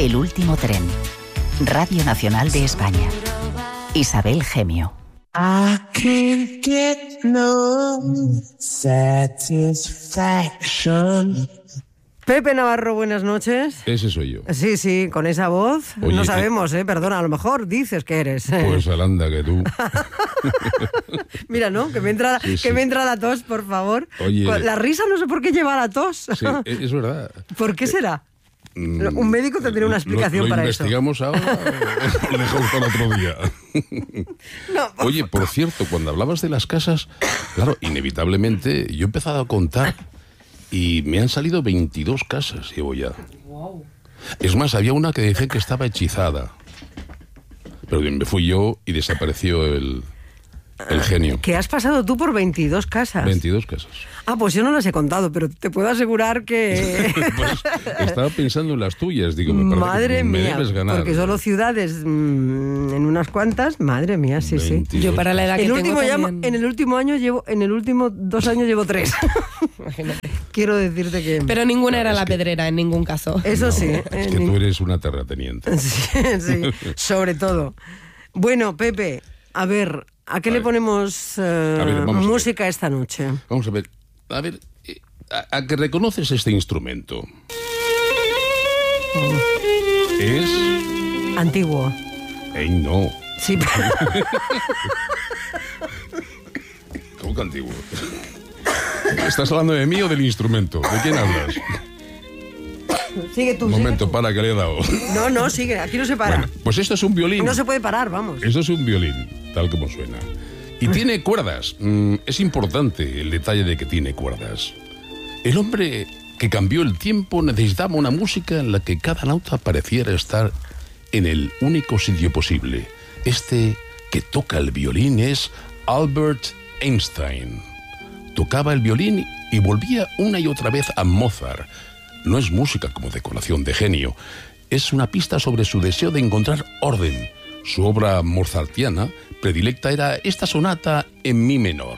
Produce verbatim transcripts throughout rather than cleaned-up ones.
El último tren. Radio Nacional de España. Isabel Gemio. I can't get no satisfaction. Pepe Navarro, buenas noches. Ese soy yo. Sí, sí, con esa voz. Oye, no sabemos, eh, perdona, a lo mejor dices que eres. Pues alanda que tú. Mira, ¿no? Que me entra, Sí, sí. que me entra la tos, por favor. Oye. La risa no sé por qué lleva la tos. Sí, es es verdad. ¿Por qué será? Mm, Un médico tendría una explicación ¿Lo, lo para eso. investigamos ahora o lo dejamos para otro día? No, por Oye, por cierto, cuando hablabas de las casas, claro, inevitablemente yo he empezado a contar y me han salido veintidós casas, llevo ya. Wow. Es más, había una que decían que estaba hechizada. Pero me fui yo y desapareció el, el genio. Que has pasado tú por veintidós casas. veintidós casas. Ah, pues yo no las he contado, pero te puedo asegurar que... Pues estaba pensando en las tuyas, digo, me parece Madre que me mía, debes ganar. porque solo ciudades mmm, en unas cuantas, madre mía, sí, sí. veintidós. Yo para la edad que El tengo último llamo- también... en el último año llevo, en el último dos años llevo tres. Imagínate. Quiero decirte que... Pero ninguna Claro, era es la que- pedrera en ningún caso. Eso No, sí. es eh, que ni- tú eres una terrateniente. sí, sí, sobre todo. Bueno, Pepe, a ver, ¿a qué A le ver. ponemos eh, A ver, vamos a ver. música esta noche? Vamos a ver, a ver, eh, a, a que reconoces este instrumento. Es... Antiguo. ¡Ey, no! Sí, ¿Cómo que antiguo? ¿Estás hablando de mí o del instrumento? ¿De quién hablas? sigue tú. Un sigue momento, tú. para, que le he dado. No, no, sigue, aquí no se para. Bueno, pues esto es un violín. No se puede parar, vamos. Esto es un violín, tal como suena. Y tiene cuerdas. Mm, es importante el detalle de que tiene cuerdas. El hombre que cambió el tiempo necesitaba una música en la que cada nota pareciera estar en el único sitio posible. Este que toca el violín es Albert Einstein. Tocaba el violín y volvía una y otra vez a Mozart. No es música como decoración de genio. Es una pista sobre su deseo de encontrar orden. Su obra mozartiana predilecta era esta sonata en mi menor.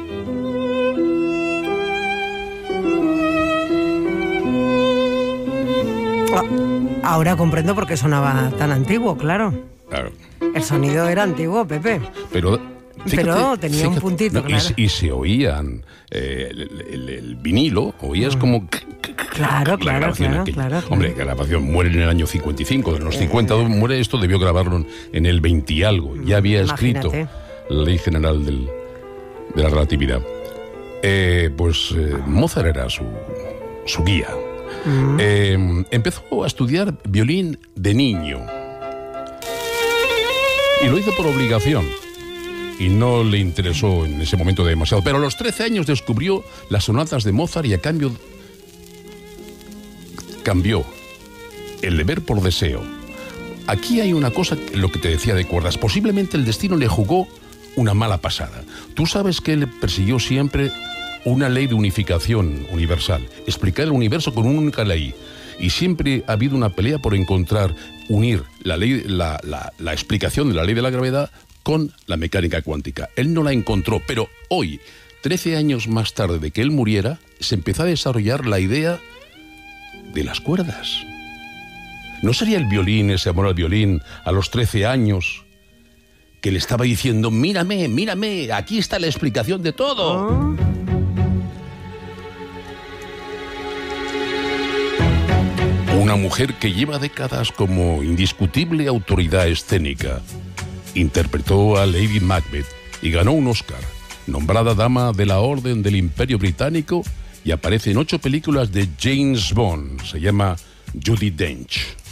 Ah, ahora comprendo por qué sonaba tan antiguo, claro. Claro. El sonido era antiguo, Pepe. Pero, fíjate, Pero tenía un puntito, y, claro. se- y se oían eh, el, el- el vinilo, oías como... Claro, la claro, grabación claro, aquella. claro, claro. Hombre, la grabación muere en el año cincuenta y cinco. En los cincuenta muere esto, debió grabarlo en el veinte y algo. Ya había escrito Imagínate. la ley general del- de la relatividad. Eh, pues eh, Mozart era su, su guía. Eh, empezó a estudiar violín de niño. Y lo hizo por obligación. Y no le interesó en ese momento demasiado. Pero a los trece años descubrió las sonatas de Mozart y a cambio cambió el deber por deseo. Aquí hay una cosa, lo que te decía de cuerdas. Posiblemente el destino le jugó una mala pasada. Tú sabes que él persiguió siempre una ley de unificación universal. Explicar el universo con una única ley. Y siempre ha habido una pelea por encontrar, unir la ley, la, la, la explicación de la ley de la gravedad con la mecánica cuántica. Él no la encontró, pero hoy, trece años más tarde de que él muriera, se empezó a desarrollar la idea de las cuerdas. ¿No sería el violín, ese amor al violín, a los trece años, que le estaba diciendo, mírame, mírame, aquí está la explicación de todo? Oh. Una mujer que lleva décadas como indiscutible autoridad escénica. Interpretó a Lady Macbeth y ganó un Oscar, nombrada Dama de la Orden del Imperio Británico y aparece en ocho películas de James Bond. Se llama Judi Dench.